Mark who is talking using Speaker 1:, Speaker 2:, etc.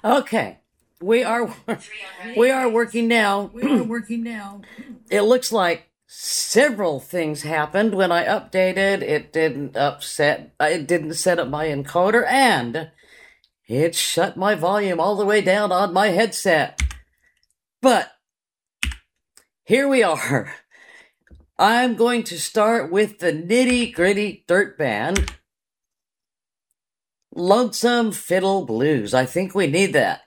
Speaker 1: Okay, we are we are working now. It looks like several things happened when I updated. It didn't set up my encoder, and it shut my volume all the way down on my headset. But here we are. I'm going to start with the Nitty Gritty Dirt Band, Lonesome Fiddle Blues. I think we need that.